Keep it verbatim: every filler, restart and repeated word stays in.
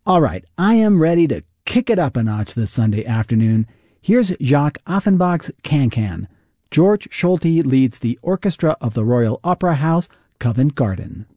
All right, I am ready to kick it up a notch this Sunday afternoon. Here's Jacques Offenbach's Can-Can. George Solti leads the orchestra of the Royal Opera House, Covent Garden.